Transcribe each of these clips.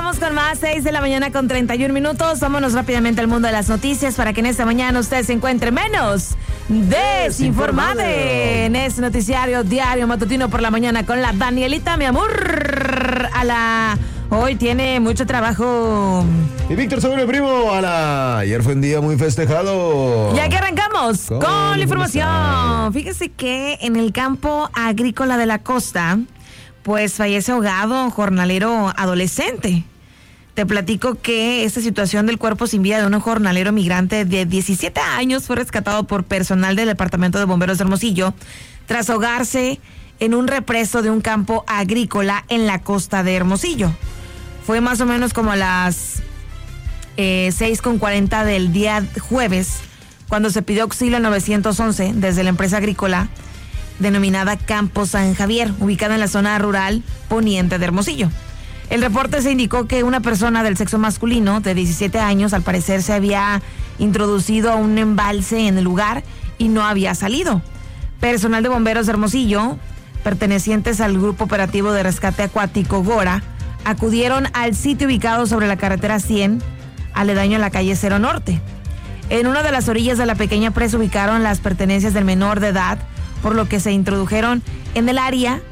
Regresamos con más, 6 de la mañana con 31 minutos. Vámonos rápidamente al mundo de las noticias para que en esta mañana usted se encuentre menos desinformado en este noticiario diario matutino por la mañana con la Danielita, mi amor. Hoy tiene mucho trabajo. Y Víctor Saúl, primo, ayer fue un día muy festejado. Ya que arrancamos con la información. Fíjese que en el campo agrícola de la costa, pues fallece ahogado jornalero adolescente. Te platico que esta situación del cuerpo sin vida de un jornalero migrante de 17 años fue rescatado por personal del Departamento de Bomberos de Hermosillo tras ahogarse en un represo de un campo agrícola en la costa de Hermosillo. Fue más o menos como a las 6:40 del día jueves cuando se pidió auxilio al 911 desde la empresa agrícola denominada Campo San Javier, ubicada en la zona rural poniente de Hermosillo. El reporte se indicó que una persona del sexo masculino de 17 años al parecer se había introducido a un embalse en el lugar y no había salido. Personal de bomberos de Hermosillo, pertenecientes al Grupo Operativo de Rescate Acuático GORA, acudieron al sitio ubicado sobre la carretera 100, aledaño a la calle 0 Norte. En una de las orillas de la pequeña presa ubicaron las pertenencias del menor de edad, por lo que se introdujeron en el área.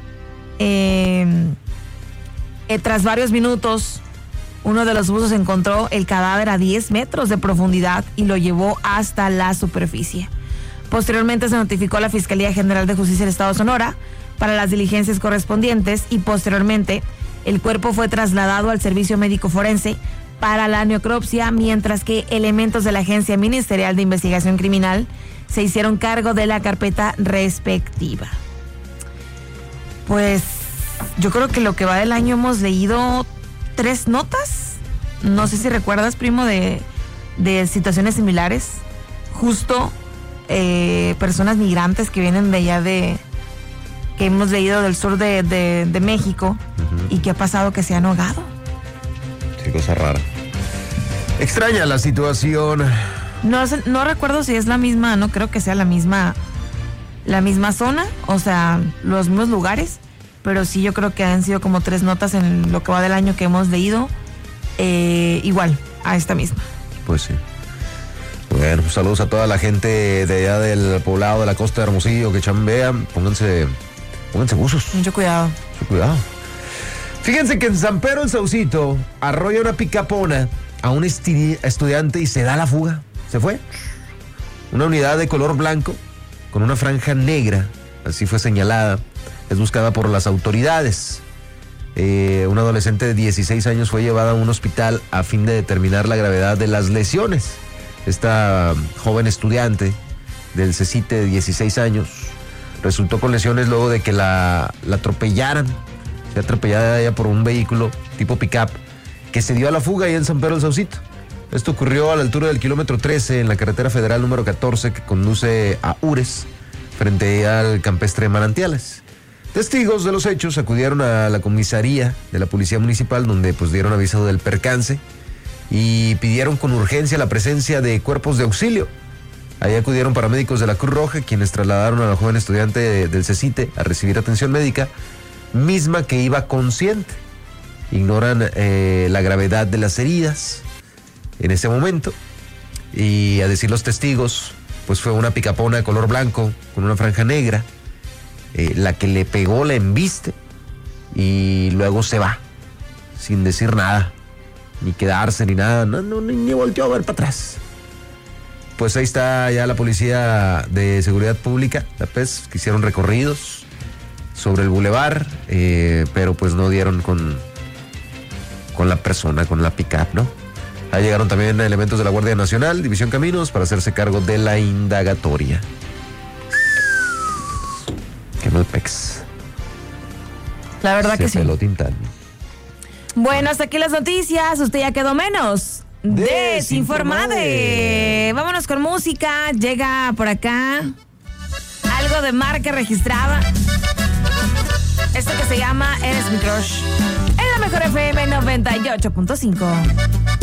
Tras varios minutos, uno de los buzos encontró el cadáver a 10 metros de profundidad y lo llevó hasta la superficie. Posteriormente se notificó a la Fiscalía General de Justicia del Estado de Sonora para las diligencias correspondientes y posteriormente el cuerpo fue trasladado al Servicio Médico Forense para la necropsia, mientras que elementos de la Agencia Ministerial de Investigación Criminal se hicieron cargo de la carpeta respectiva. Pues yo creo que lo que va del año hemos leído 3 notas. No sé si recuerdas, primo, de situaciones similares. Justo personas migrantes que vienen de allá que hemos leído del sur de México, y que ha pasado que se han ahogado. Sí, cosa rara. Extraña la situación. No recuerdo si es la misma, no creo que sea la misma zona, o sea, los mismos lugares, pero sí yo creo que han sido como 3 notas en lo que va del año que hemos leído, igual a esta misma. Pues sí. Bueno, pues saludos a toda la gente de allá del poblado de la costa de Hermosillo que chambean. Pónganse buzos. Mucho cuidado. Mucho cuidado. Fíjense que en San Pedro el Saucito arrolla una picapona a un estudiante y se da la fuga. Se fue. Una unidad de color blanco con una franja negra, así fue señalada, es buscada por las autoridades. Un adolescente de 16 años fue llevada a un hospital a fin de determinar la gravedad de las lesiones. Esta joven estudiante del CECITE de 16 años resultó con lesiones luego de que la atropellaran. Fue atropellada ella por un vehículo tipo pick-up que se dio a la fuga ahí en San Pedro del Saucito. Esto ocurrió a la altura del kilómetro 13 en la carretera federal número 14 que conduce a Ures, frente al campestre de Manantiales. Testigos de los hechos acudieron a la comisaría de la policía municipal, donde pues dieron aviso del percance y pidieron con urgencia la presencia de cuerpos de auxilio. Ahí acudieron paramédicos de la Cruz Roja, quienes trasladaron a la joven estudiante del CECITE a recibir atención médica, misma que iba consciente. Ignoran la gravedad de las heridas en ese momento, y a decir los testigos, pues fue una picapona de color blanco con una franja negra, la que le pegó la embiste y luego se va sin decir nada, ni quedarse ni nada, ni volteó a ver para atrás. Pues ahí está ya la policía de seguridad pública, la PES, que hicieron recorridos sobre el bulevar, pero pues no dieron con la persona, con la pick-up, ¿no? Ahí llegaron también elementos de la Guardia Nacional, División Caminos, para hacerse cargo de la indagatoria. Qué mal pex. La verdad que sí. Se peló Tintán. Bueno, hasta aquí las noticias. Usted ya quedó menos desinformado. Vámonos con música. Llega por acá algo de marca registrada. Esto que se llama Eres mi Crush. En la mejor FM 98.5.